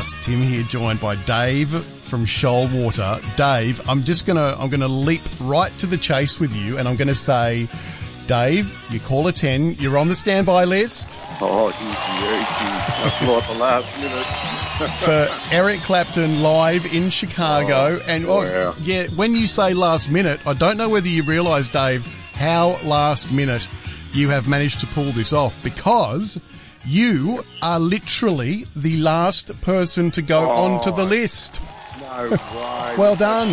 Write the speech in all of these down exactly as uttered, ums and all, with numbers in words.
It's Tim here, joined by Dave from Shoalwater. Dave, I'm just gonna I'm gonna leap right to the chase with you, and I'm gonna say, Dave, you call a ten. You're on the standby list. Oh, easy, easy. That's like the last minute. For Eric Clapton live in Chicago. Oh, and oh, wow. yeah, when you say last minute, I don't know whether you realise, Dave, how last minute you have managed to pull this off, because you are literally the last person to go Oh, onto the list. No way. Well done.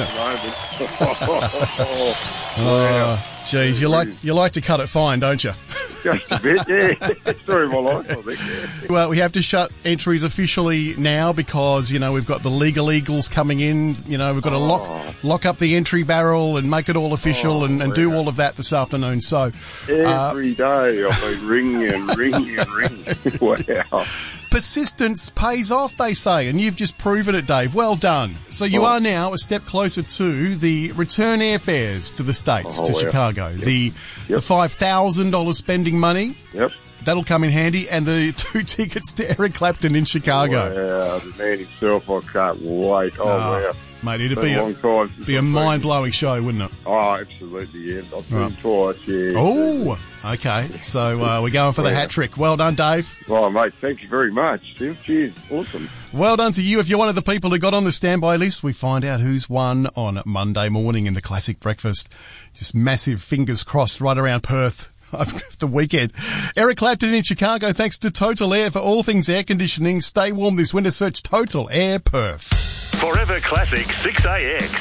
oh, Oh, geez, you like you like to cut it fine, don't you? just a bit, yeah. Story of my life, I think. Yeah. Well, we have to shut entries officially now because, you know, we've got the legal eagles coming in. You know, we've got to lock Oh. lock up the entry barrel and make it all official Oh, and, and do wow. all of that this afternoon. So, Every day I've been ringing and ringing and ringing. Wow. persistence pays off, they say, and you've just proven it, Dave. Well done. So you Oh. are now a step closer to the return airfares to the States, Oh, to wow. Chicago. Yep. The the Yep. five thousand dollars spending money, Yep. that'll come in handy, and the two tickets to Eric Clapton in Chicago. Wow, the man himself, I can't wait. Oh, Oh, wow. Mate, it'd Been be a a, long time since be a I've been. mind-blowing show, wouldn't it? Oh, absolutely, yeah. I've been Right. twice, yeah. Oh, okay. So uh, we're going for the Yeah. hat trick. Well done, Dave. Oh, mate, thank you very much, Tim. Cheers. Awesome. Well done to you. If you're one of the people who got on the standby list, we find out who's won on Monday morning in the Classic Breakfast. Just massive fingers crossed right around Perth. Of the weekend. Eric Clapton in Chicago, thanks to Total Air for all things air conditioning. Stay warm this winter. Search Total Air Perth. Forever Classic six A X.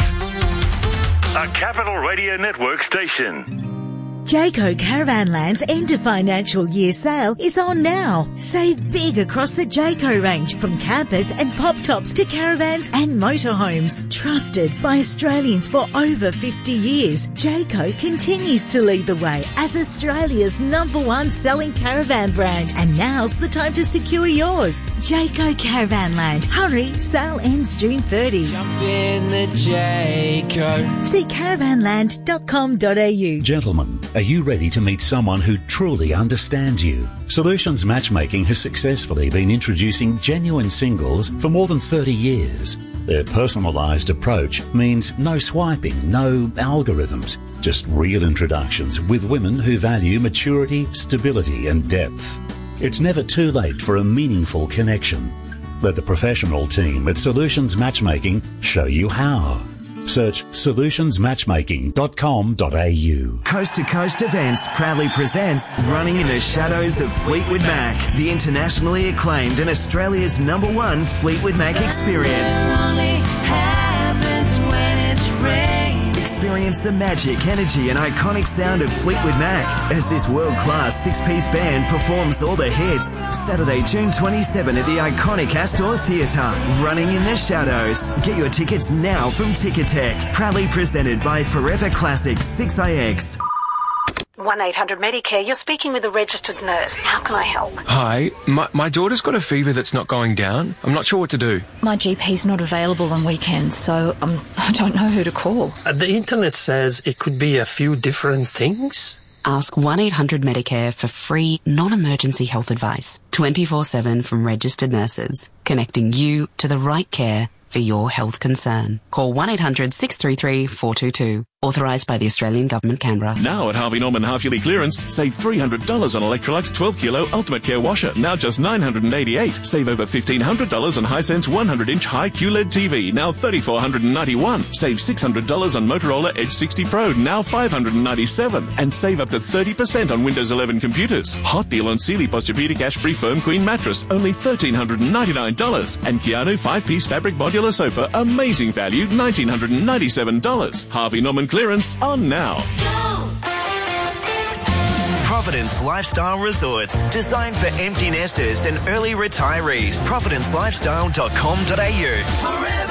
A Capital Radio Network station. Jayco Caravanland's end of financial year sale is on now. Save big across the Jayco range, from campers and pop tops to caravans and motorhomes. Trusted by Australians for over fifty years, Jayco continues to lead the way as Australia's number one selling caravan brand. And now's the time to secure yours. Jayco Caravanland. Hurry, sale ends June thirtieth. Jump in the Jayco. See caravanland dot com dot a u. Gentlemen, are you ready to meet someone who truly understands you? Solutions Matchmaking has successfully been introducing genuine singles for more than thirty years. Their personalised approach means no swiping, no algorithms, just real introductions with women who value maturity, stability and depth. It's never too late for a meaningful connection. Let the professional team at Solutions Matchmaking show you how. Search solutions matchmaking dot com dot a u. Coast to Coast Events proudly presents Running in the Shadows of Fleetwood Mac, the internationally acclaimed and Australia's number one Fleetwood Mac experience. Experience the magic, energy and iconic sound of Fleetwood Mac as this world-class six-piece band performs all the hits. Saturday, June twenty-seventh at the iconic Astor Theatre. Running in the Shadows. Get your tickets now from Ticketek. Proudly presented by Forever Classic six A X. one eight hundred Medicare, you're speaking with a registered nurse. How can I help? Hi, my, my daughter's got a fever that's not going down. I'm not sure what to do. My G P's not available on weekends, so um, I don't know who to call. Uh, the internet says it could be a few different things. Ask one eight hundred Medicare for free, non-emergency health advice, twenty-four seven from registered nurses, connecting you to the right care for your health concern. Call one eight hundred six three three four two two. Authorised by the Australian Government, Canberra. Now at Harvey Norman half-yearly clearance, save three hundred dollars on Electrolux twelve kilo Ultimate Care washer, now just nine hundred eighty-eight dollars. Save over fifteen hundred dollars on Hisense one hundred inch high Q L E D T V, now three thousand four hundred ninety-one dollars. Save six hundred dollars on Motorola Edge sixty Pro, now five hundred ninety-seven dollars. And save up to thirty percent on Windows eleven computers. Hot deal on Sealy Posturepedic Ash-Free Firm Queen Mattress, only one thousand three hundred ninety-nine dollars. And Keanu five-piece fabric modular sofa, amazing value, one thousand nine hundred ninety-seven dollars. Harvey Norman clearance on now. Providence Lifestyle Resorts, designed for empty nesters and early retirees. providence lifestyle dot com dot a u.